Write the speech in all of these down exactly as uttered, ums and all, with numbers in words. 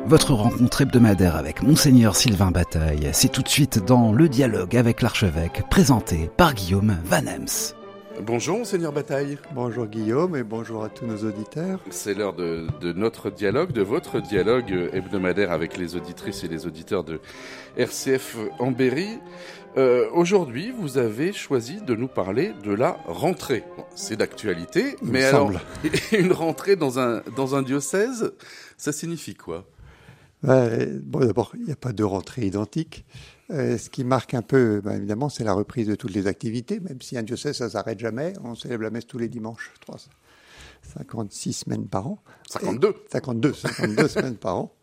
Votre rencontre hebdomadaire avec Monseigneur Sylvain Bataille, c'est tout de suite dans Le Dialogue avec l'Archevêque, présenté par Guillaume Van Ems. Bonjour Monseigneur Bataille. Bonjour Guillaume et bonjour à tous nos auditeurs. C'est l'heure de, de notre dialogue, de votre dialogue hebdomadaire avec les auditrices et les auditeurs de R C F en Berry. Euh, aujourd'hui, vous avez choisi de nous parler de la rentrée. Bon, c'est d'actualité, Il mais me alors, semble. une rentrée dans un, dans un diocèse, ça signifie quoi ? Ouais, bon, d'abord, il n'y a pas de rentrée identique. Euh, ce qui marque un peu, ben, évidemment, c'est la reprise de toutes les activités. Même si un diocèse, ça ne s'arrête jamais. On célèbre la messe tous les dimanches. trois, cinquante-six semaines par an. cinquante-deux Et cinquante-deux, cinquante-deux semaines par an.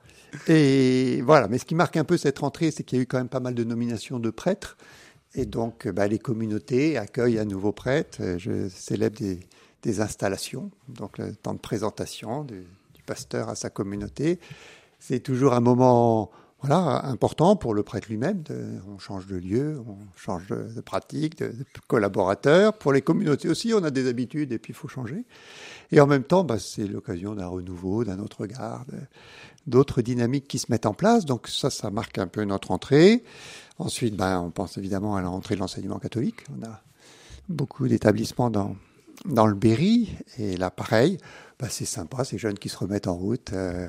Et voilà. Mais ce qui marque un peu cette rentrée, c'est qu'il y a eu quand même pas mal de nominations de prêtres. Et donc, ben, les communautés accueillent un nouveau prêtre. Je célèbre des, des installations. Donc, le temps de présentation du, du pasteur à sa communauté. C'est toujours un moment voilà, important pour le prêtre lui-même. De, on change de lieu, on change de, de pratique, de, de collaborateurs. Pour les communautés aussi, on a des habitudes et puis il faut changer. Et en même temps, bah, c'est l'occasion d'un renouveau, d'un autre regard, de, d'autres dynamiques qui se mettent en place. Donc ça, ça marque un peu notre entrée. Ensuite, bah, on pense évidemment à la rentrée de l'enseignement catholique. On a beaucoup d'établissements dans, dans le Berry. Et là, pareil, bah, c'est sympa, ces jeunes qui se remettent en route. Euh,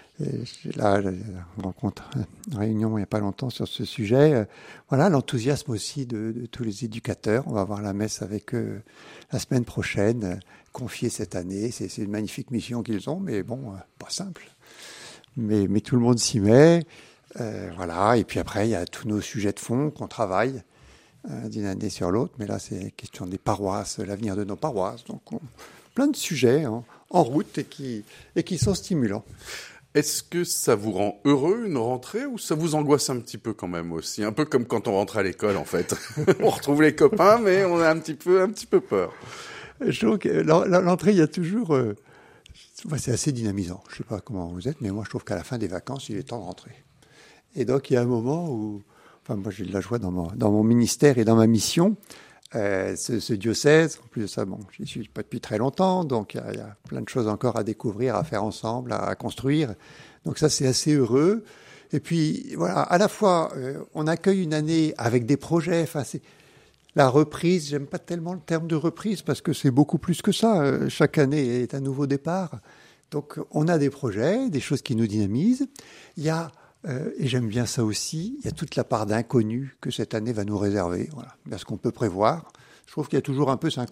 Et là, j'ai rencontré une réunion il n'y a pas longtemps sur ce sujet. Euh, voilà, l'enthousiasme aussi de, de tous les éducateurs. On va avoir la messe avec eux la semaine prochaine, euh, confiée cette année. C'est, c'est une magnifique mission qu'ils ont, mais bon, euh, pas simple. Mais, mais tout le monde s'y met. Euh, voilà. Et puis après, il y a tous nos sujets de fond qu'on travaille euh, d'une année sur l'autre. Mais là, c'est question des paroisses, l'avenir de nos paroisses. Donc, on, plein de sujets hein, en route et qui, et qui sont stimulants. Est-ce que ça vous rend heureux, une rentrée, ou ça vous angoisse un petit peu quand même aussi ? Un peu comme quand on rentre à l'école, en fait. On retrouve les copains, mais on a un petit peu, un petit peu peur. Je trouve que l'entrée, il y a toujours... Euh, c'est assez dynamisant. Je ne sais pas comment vous êtes, mais moi, je trouve qu'à la fin des vacances, il est temps de rentrer. Et donc, il y a un moment où... Enfin, moi, j'ai de la joie dans mon, dans mon ministère et dans ma mission. Euh, ce, ce diocèse, en plus de ça, bon, j'y suis pas depuis très longtemps, donc il y, y a plein de choses encore à découvrir, à faire ensemble, à, à construire. Donc ça, c'est assez heureux. Et puis, voilà, à la fois, euh, on accueille une année avec des projets. Enfin, c'est la reprise. J'aime pas tellement le terme de reprise parce que c'est beaucoup plus que ça. Euh, chaque année est un nouveau départ. Donc, on a des projets, des choses qui nous dynamisent. Il y a Euh, et j'aime bien ça aussi, il y a toute la part d'inconnu que cette année va nous réserver. Voilà. Bien ce qu'on peut prévoir. Je trouve qu'il y a toujours un peu